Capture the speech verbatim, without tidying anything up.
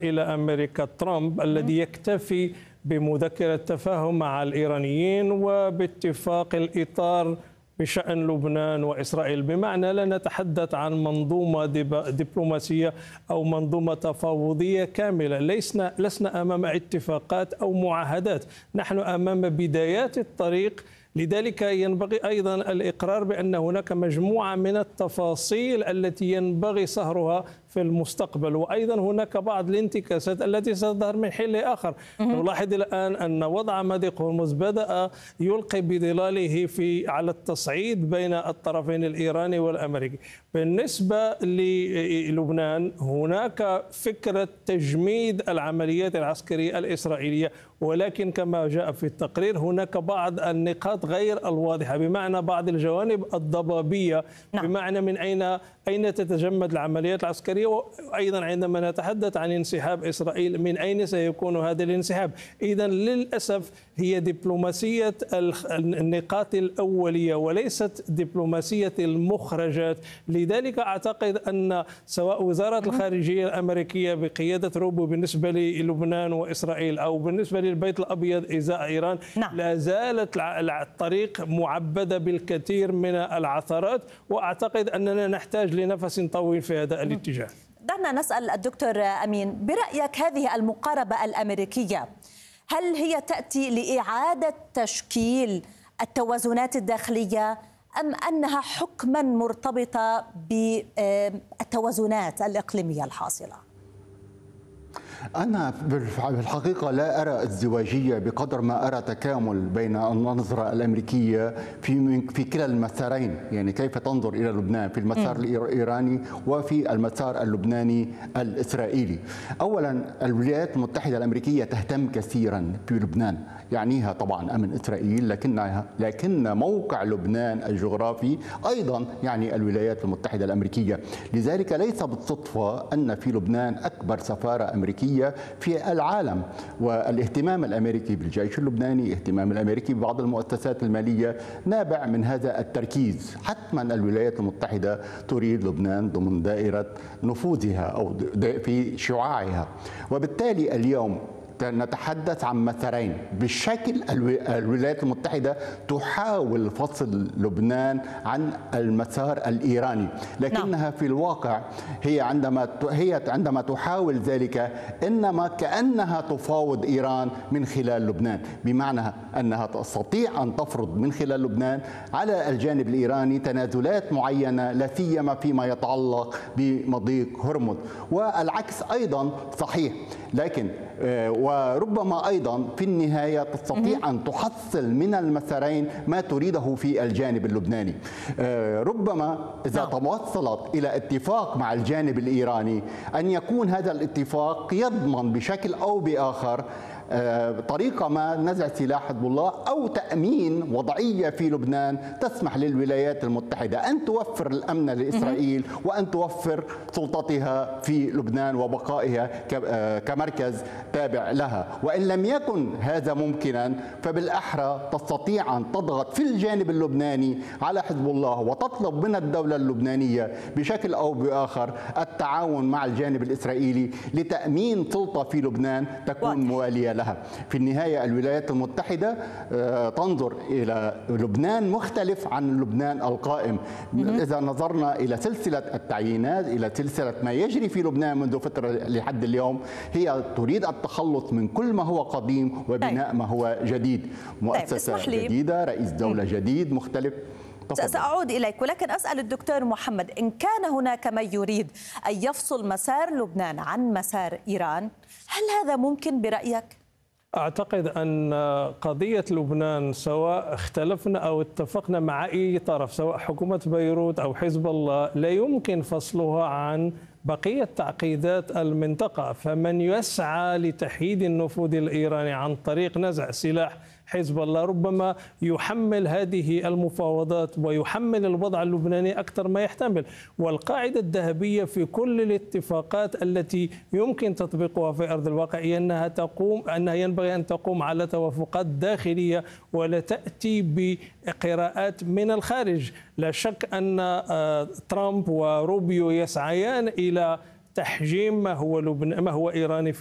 إلى أمريكا ترامب الذي يكتفي بمذكرة تفاهم مع الإيرانيين وباتفاق الإطار بشأن لبنان وإسرائيل، بمعنى لا نتحدث عن منظومة دبلوماسية أو منظومة تفاوضية كاملة. لسنا لسنا أمام اتفاقات أو معاهدات، نحن أمام بدايات الطريق. لذلك ينبغي أيضا الإقرار بأن هناك مجموعة من التفاصيل التي ينبغي سهرها في المستقبل، وأيضا هناك بعض الانتكاسات التي ستظهر من حين لآخر. نلاحظ الآن أن وضع مضيق هرمز بدأ يلقي بظلاله في على التصعيد بين الطرفين الإيراني والأمريكي. بالنسبة للبنان هناك فكرة تجميد العمليات العسكرية الإسرائيلية، ولكن كما جاء في التقرير هناك بعض النقاط غير الواضحة، بمعنى بعض الجوانب الضبابية، نعم. بمعنى من أين أين تتجمد العمليات العسكرية، وأيضا عندما نتحدث عن انسحاب إسرائيل من أين سيكون هذا الانسحاب. إذا للأسف هي دبلوماسية النقاط الأولية وليست دبلوماسية المخرجات. لذلك أعتقد أن سواء وزارة الخارجية الأمريكية بقيادة روبو بالنسبة للبنان وإسرائيل أو بالنسبة للبيت الأبيض إزاء إيران، نعم. لا زالت الطريق معبدة بالكثير من العثرات، وأعتقد أننا نحتاج لنفس طويل في هذا الاتجاه. دعنا نسأل الدكتور أمين، برأيك هذه المقاربة الأمريكية هل هي تأتي لإعادة تشكيل التوازنات الداخلية أم أنها حكما مرتبطة بالتوازنات الإقليمية الحاصلة؟ أنا بالحقيقة لا أرى ازدواجية بقدر ما أرى تكامل بين النظرة الأمريكية في في كلا المسارين، يعني كيف تنظر إلى لبنان في المسار الإيراني وفي المسار اللبناني الإسرائيلي. أولا الولايات المتحدة الأمريكية تهتم كثيرا في لبنان، يعنيها طبعا أمن إسرائيل، لكنها لكن موقع لبنان الجغرافي أيضا يعني الولايات المتحدة الأمريكية. لذلك ليس بالصدفة أن في لبنان أكبر سفارة أمريكية في العالم، والاهتمام الأمريكي بالجيش اللبناني، الاهتمام الأمريكي ببعض المؤسسات المالية نابع من هذا التركيز. حتما الولايات المتحدة تريد لبنان ضمن دائرة نفوذها أو في شعاعها، وبالتالي اليوم نتحدث عن مسارين. بالشكل الولايات المتحدة تحاول فصل لبنان عن المسار الإيراني، لكنها في الواقع هي عندما هي عندما تحاول ذلك إنما كأنها تفاوض إيران من خلال لبنان، بمعنى أنها تستطيع أن تفرض من خلال لبنان على الجانب الإيراني تنازلات معينة، لا سيما فيما يتعلق بمضيق هرمز، والعكس أيضا صحيح. لكن وربما أيضا في النهاية تستطيع أن تحصل من المسارين ما تريده في الجانب اللبناني. ربما إذا توصلت إلى اتفاق مع الجانب الإيراني أن يكون هذا الاتفاق يضمن بشكل أو بآخر طريقة ما نزع سلاح حزب الله أو تأمين وضعية في لبنان تسمح للولايات المتحدة أن توفر الأمن لإسرائيل وأن توفر سلطتها في لبنان وبقائها كمركز تابع لها. وإن لم يكن هذا ممكنا فبالأحرى تستطيع أن تضغط في الجانب اللبناني على حزب الله وتطلب من الدولة اللبنانية بشكل أو بآخر التعاون مع الجانب الإسرائيلي لتأمين سلطة في لبنان تكون موالية لها. في النهاية الولايات المتحدة تنظر إلى لبنان مختلف عن لبنان القائم. إذا نظرنا إلى سلسلة التعيينات، إلى سلسلة ما يجري في لبنان منذ فترة لحد اليوم، هي تريد التخلص من كل ما هو قديم وبناء ما هو جديد، مؤسسة جديدة، رئيس دولة جديد مختلف. سأعود إليك، ولكن أسأل الدكتور محمد، إن كان هناك من يريد أن يفصل مسار لبنان عن مسار إيران، هل هذا ممكن برأيك؟ أعتقد أن قضية لبنان سواء اختلفنا أو اتفقنا مع أي طرف، سواء حكومة بيروت أو حزب الله، لا يمكن فصلها عن بقية تعقيدات المنطقة. فمن يسعى لتحييد النفوذ الإيراني عن طريق نزع سلاح حزب الله ربما يحمل هذه المفاوضات ويحمل الوضع اللبناني أكثر ما يحتمل. والقاعدة الذهبية في كل الاتفاقات التي يمكن تطبيقها في أرض الواقع هي أنها تقوم أنها ينبغي أن تقوم على توافقات داخلية ولا تأتي بقراءات من الخارج. لا شك أن ترامب وروبيو يسعيان إلى تحجيم ما هو لبنان ما هو إيراني